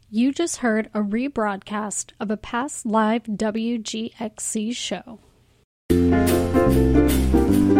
You just heard a rebroadcast of a past live WGXC show.